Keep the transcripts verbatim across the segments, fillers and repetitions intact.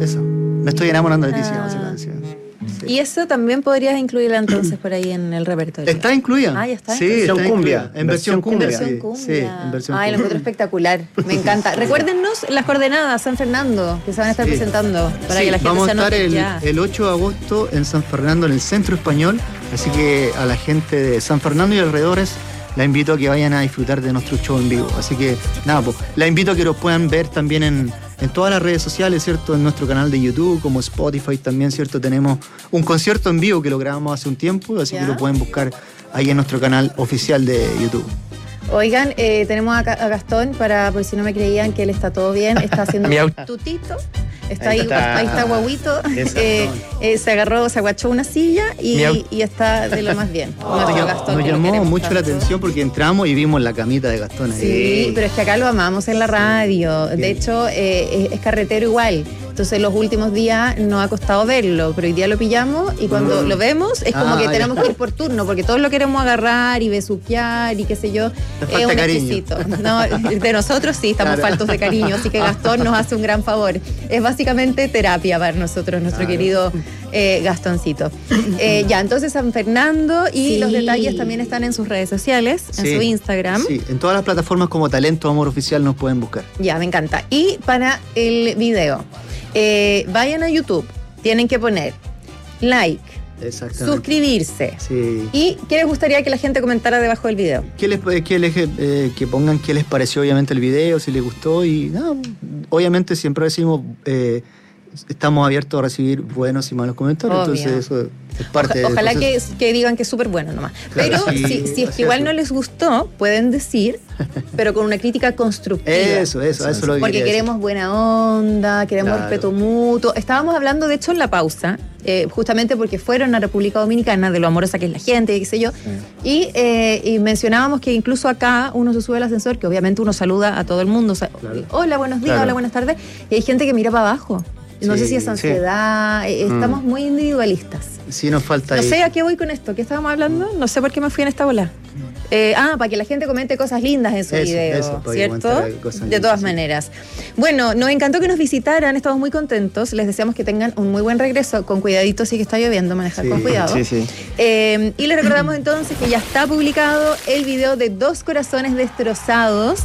eso. Me estoy enamorando de ti, Ah. se llama esa canción. Sí. Y eso también podrías incluirla entonces por ahí en el repertorio. ¿Está incluida? Ah, ya está. Sí, Versión está cumbia. incluida. En versión Versión cumbia. Versión sí. cumbia. Sí, en versión Ay, lo cumbia. encuentro espectacular. Me encanta. Recuérdennos las coordenadas San Fernando que se van a estar Sí. presentando para Sí, que la gente vamos se a estar anote el, ya. el ocho de agosto en San Fernando, en el Centro Español. Así que a la gente de San Fernando y alrededores la invito a que vayan a disfrutar de nuestro show en vivo. Así que nada, pues, la invito a que lo puedan ver también en, en todas las redes sociales, ¿cierto? En nuestro canal de YouTube, como Spotify también, ¿cierto? Tenemos un concierto en vivo que lo grabamos hace un tiempo, así ¿Ya? que lo pueden buscar ahí en nuestro canal oficial de YouTube. Oigan, eh, tenemos a, Ca- a Gastón para, por si no me creían que él está todo bien, está haciendo Miau. un tutito. Está Ahí ahí, está. ahí está guaguito. Exacto. Eh, eh, se agarró, se aguachó una silla y, Miau. y está de lo más bien. Nos Nuestro llam- Gastón, nos que lo llamó queremos mucho la tanto. atención porque entramos y vimos la camita de Gastón ahí. Sí, pero es que acá lo amamos en la radio. De Bien. hecho, eh, es, es carretero igual. Entonces, los últimos días nos ha costado verlo, pero hoy día lo pillamos y cuando Mm. lo vemos es como Ah, que ya. tenemos que ir por turno, porque todos lo queremos agarrar y besuquear y qué sé yo. Te Es falta un cariño. exquisito. No, de nosotros sí, estamos Claro. faltos de cariño, así que Gastón nos hace un gran favor. Es básicamente terapia para nosotros, nuestro Claro. querido eh, Gastoncito. Eh, ya, entonces San Fernando y Sí. los detalles también están en sus redes sociales, en Sí, su Instagram. Sí, en todas las plataformas como Talento Amor Oficial nos pueden buscar. Ya, me encanta. Y para el video, eh, vayan a YouTube, tienen que poner like, Exactamente. suscribirse. Sí. ¿Y qué les gustaría que la gente comentara debajo del video? Que, les, que, les, eh, que pongan qué les pareció obviamente el video, si les gustó y nada, obviamente siempre decimos, eh, estamos abiertos a recibir buenos y malos comentarios, Obvio. entonces eso es parte Oja- Ojalá del que, proceso. que digan que es súper bueno nomás. Claro, pero sí, si, si es así que igual es. no les gustó, pueden decir, pero con una crítica constructiva. Eso, eso, eso es lo que Porque quería decir. queremos buena onda, queremos Claro. respeto mutuo. Estábamos hablando, de hecho, en la pausa, eh, justamente porque fueron a República Dominicana, de lo amorosa que es la gente, qué sé yo, y, eh, y mencionábamos que incluso acá uno se sube al ascensor, que obviamente uno saluda a todo el mundo. O sea, Claro. hola, buenos días, Claro. hola, buenas tardes. Y hay gente que mira para abajo. No Sí, sé si es sí. ansiedad, eh, estamos muy individualistas. Sí, nos falta No ahí. sé a qué voy con esto, ¿qué estábamos hablando? No sé por qué me fui en esta bola. Eh, ah, para que la gente comente cosas lindas en su Eso, video, eso, para ¿cierto? comentar cosas De lindas, todas sí. maneras. Bueno, nos encantó que nos visitaran, estamos muy contentos. Les deseamos que tengan un muy buen regreso. Con cuidadito, sí que está lloviendo, manejar Sí, con cuidado. Sí, sí. Eh, y les recordamos entonces que ya está publicado el video de Dos Corazones Destrozados.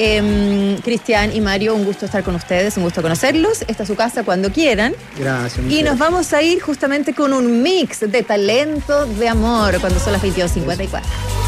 Eh, Cristian y Mario, un gusto estar con ustedes, un gusto conocerlos. Esta es su casa cuando quieran. Gracias. Y muchas nos gracias. vamos a ir justamente con un mix de talento de amor cuando son las veintidós cincuenta y cuatro.